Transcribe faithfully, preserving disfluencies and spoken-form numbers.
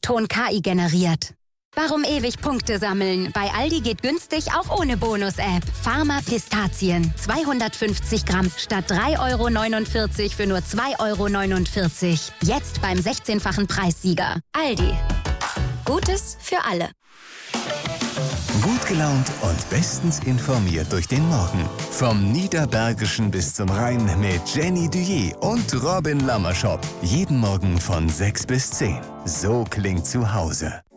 O-Ton K I generiert. Warum ewig Punkte sammeln? Bei Aldi geht günstig auch ohne Bonus-App. Pharma Pistazien. zweihundertfünfzig Gramm statt drei Euro neunundvierzig für nur zwei Euro neunundvierzig. Jetzt beim sechzehnfachen Preissieger. Aldi. Gutes für alle. Gut gelaunt und bestens informiert durch den Morgen. Vom Niederbergischen bis zum Rhein mit Jenny Duyé und Robin Lammerschop. Jeden Morgen von sechs bis zehn. So klingt zu Hause.